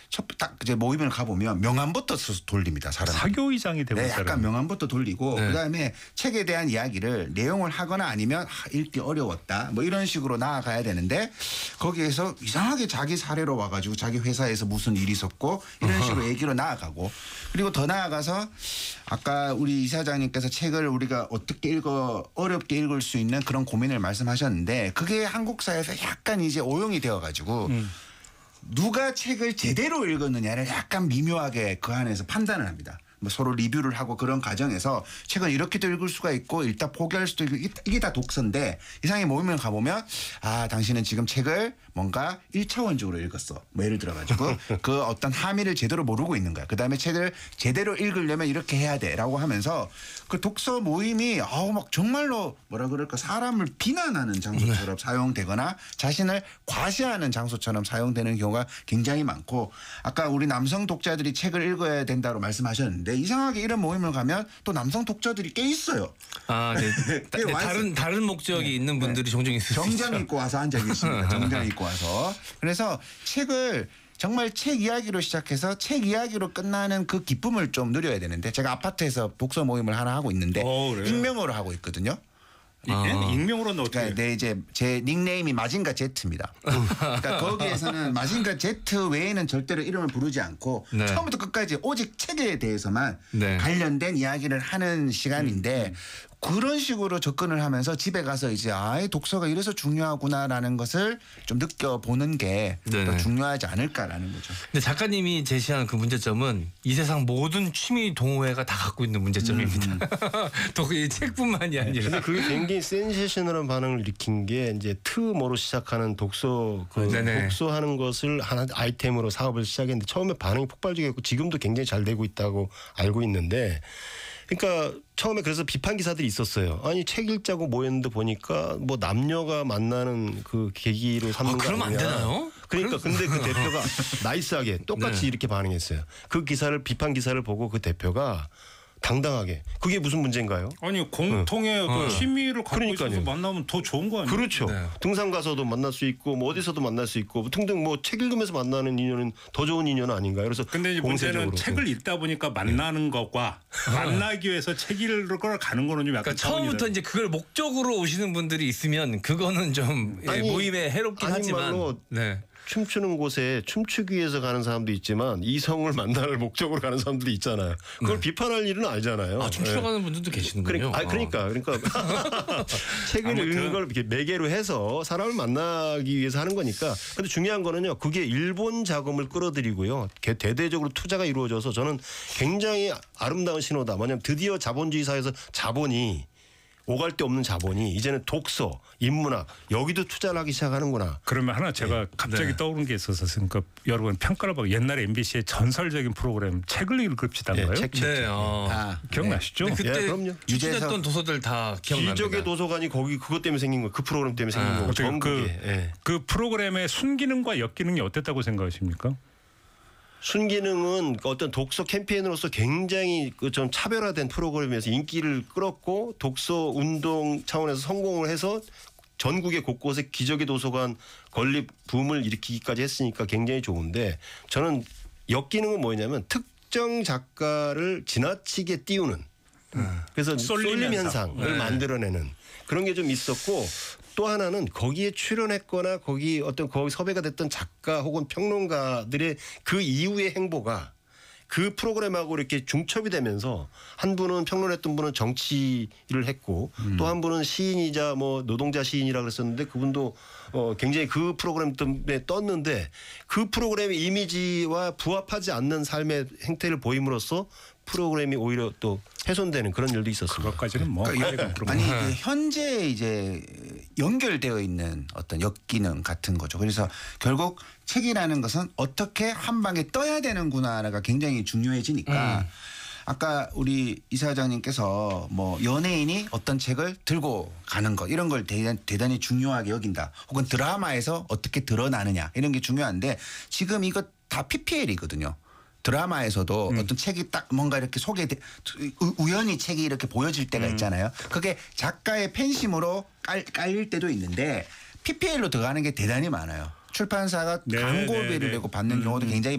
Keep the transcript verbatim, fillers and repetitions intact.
첫 딱 이제 모임을 가보면 명함부터 돌립니다. 사람. 사교의장이 되고 네, 있어요. 약간 명함부터 돌리고 네. 그다음에 책에 대한 이야기를 내용을 하거나 아니면 읽기 어려웠다 뭐 이런 식으로 나아가야 되는데 거기에서 이상하게 자기 사례로 와가지고 자기 회사에서 무슨 일이 있었고 이런 식으로 얘기로 나아가고 그리고 더 나아가서 아까 우리 이사장님께서 책을 우리가 어떻게 읽어 어렵게 읽을 수 있는 그런 고민을 말씀하셨는데 그게 한국 사회에서 약간 이제 오용이 되어가지고 음. 누가 책을 제대로 읽었느냐를 약간 미묘하게 그 안에서 판단을 합니다. 뭐 서로 리뷰를 하고 그런 과정에서 책은 이렇게도 읽을 수가 있고 일단 포기할 수도 있고 이게 다 독서인데 이상의 모임을 가보면 아 당신은 지금 책을 뭔가 일차원적으로 읽었어. 뭐 예를 들어가지고 그 어떤 함의를 제대로 모르고 있는 거야. 그다음에 책을 제대로 읽으려면 이렇게 해야 돼라고 하면서 그 독서 모임이 아우 막 정말로 뭐라 그럴까 사람을 비난하는 장소처럼 네. 사용되거나 자신을 과시하는 장소처럼 사용되는 경우가 굉장히 많고 아까 우리 남성 독자들이 책을 읽어야 된다고 말씀하셨는데 이상하게 이런 모임을 가면 또 남성 독자들이 꽤 있어요. 아, 네. 네, 다른 다른 목적이 네. 있는 분들이 네. 종종 있을 수 있죠. 정장 입고 와서 앉아 계십니다. 정장 입고 와서. 그래서 책을 정말 책 이야기로 시작해서 책 이야기로 끝나는 그 기쁨을 좀 누려야 되는데 제가 아파트에서 독서 모임을 하나 하고 있는데 오, 그래. 익명으로 하고 있거든요. 아. 익명으로는 어떻게? 그러니까 네, 이제 제 닉네임이 마징가 제트입니다. 그러니까 거기에서는 마징가 제트 외에는 절대로 이름을 부르지 않고 네. 처음부터 끝까지 오직 책에 대해서만 네. 관련된 이야기를 하는 시간인데 음, 음. 그런 식으로 접근을 하면서 집에 가서 이제 아, 독서가 이래서 중요하구나라는 것을 좀 느껴보는 게 더 중요하지 않을까라는 거죠. 근데 작가님이 제시한 그 문제점은 이 세상 모든 취미 동호회가 다 갖고 있는 문제점입니다. 음. 또 이 책뿐만이 아니라. 근데 그게 굉장히 센세셔널한 반응을 일으킨 게 이제 트모로 시작하는 독서 그 독서하는 것을 하나 아이템으로 사업을 시작했는데 처음에 반응이 폭발적이었고 지금도 굉장히 잘 되고 있다고 알고 있는데 그러니까 처음에 그래서 비판 기사들이 있었어요. 아니 책 읽자고 모였는데 보니까 뭐 남녀가 만나는 그 계기로 삼는 아, 거 그러면 아니냐. 안 되나요? 그러니까 근데 그 대표가 나이스하게 똑같이 네. 이렇게 반응했어요. 그 기사를 비판 기사를 보고 그 대표가 당당하게 그게 무슨 문제인가요? 아니 공통의 어. 그 취미를 갖고 그러니까요. 있어서 만나면 더 좋은 거 아니에요? 그렇죠. 네. 등산 가서도 만날 수 있고 뭐 어디서도 만날 수 있고 등등 뭐 책 읽으면서 만나는 인연은 더 좋은 인연 아닌가요? 그래서 근데 이제 문제는 책을 읽다 보니까 만나는 네. 것과 만나기 위해서 책 읽으러 가는 거는 좀 약간 그러니까 처음부터 이제 그걸 목적으로 오시는 분들이 있으면 그거는 좀 아니, 모임에 해롭긴 아니 하지만 말로 네. 춤추는 곳에 춤추기 위해서 가는 사람도 있지만 이성을 만날 목적으로 가는 사람들도 있잖아요. 그걸 네. 비판할 일은 아니잖아요. 아, 춤추러 네. 가는 분들도 계시는군요. 그러니까, 아, 그러니까, 그러니까 책을 읽는 걸 이렇게 매개로 해서 사람을 만나기 위해서 하는 거니까. 근데 중요한 거는요. 그게 일본 자금을 끌어들이고요. 대대적으로 투자가 이루어져서 저는 굉장히 아름다운 신호다. 뭐냐면 드디어 자본주의 사회에서 자본이 오갈 데 없는 자본이 이제는 독서, 인문학 여기도 투자를 하기 시작하는구나. 그러면 하나 제가 네. 갑자기 네. 떠오른 게 있어서 그러니까 여러분 평가를 보고 옛날에 엠비씨의 전설적인 프로그램 책을 읽읍시다인가요? 네, 책, 책, 네. 책. 어. 아, 기억나시죠? 네. 그때 예, 그럼요. 유지했던 도서들 다 기억납니다. 기적의 도서관이 거기 그것 때문에 생긴 거, 그 프로그램 때문에 생긴 아, 거고. 그, 예. 그 프로그램의 순기능과 역기능이 어땠다고 생각하십니까? 순기능은 어떤 독서 캠페인으로서 굉장히 그 좀 차별화된 프로그램에서 인기를 끌었고 독서 운동 차원에서 성공을 해서 전국의 곳곳에 기적의 도서관 건립 붐을 일으키기까지 했으니까 굉장히 좋은데 저는 역기능은 뭐냐면 특정 작가를 지나치게 띄우는 그래서 쏠림, 쏠림 현상을 네. 만들어내는 그런 게 좀 있었고 또 하나는 거기에 출연했거나 거기 어떤 거기 섭외가 됐던 작가 혹은 평론가들의 그 이후의 행보가 그 프로그램하고 이렇게 중첩이 되면서 한 분은 평론했던 분은 정치를 했고 음. 또 한 분은 시인이자 뭐 노동자 시인이라 그랬었는데 그분도 어 굉장히 그 프로그램 때문에 떴는데 그 프로그램의 이미지와 부합하지 않는 삶의 행태를 보임으로써 프로그램이 오히려 또 훼손되는 그런 일도 있었습니다. 그것까지는 뭐 그러니까 아니 이제 현재 이제 연결되어 있는 어떤 역기능 같은 거죠. 그래서 결국 책이라는 것은 어떻게 한 방에 떠야 되는구나가 굉장히 중요해지니까 음. 아까 우리 이사장님께서 뭐 연예인이 어떤 책을 들고 가는 것 이런 걸 대단히, 대단히 중요하게 여긴다. 혹은 드라마에서 어떻게 드러나느냐 이런 게 중요한데 지금 이거 다 피피엘이거든요. 드라마에서도 음. 어떤 책이 딱 뭔가 이렇게 소개 우연히 책이 이렇게 보여질 때가 있잖아요. 그게 작가의 팬심으로 깔, 깔릴 때도 있는데 피피엘로 들어가는 게 대단히 많아요. 출판사가 네, 광고비를 네, 네. 내고 받는 음. 경우도 굉장히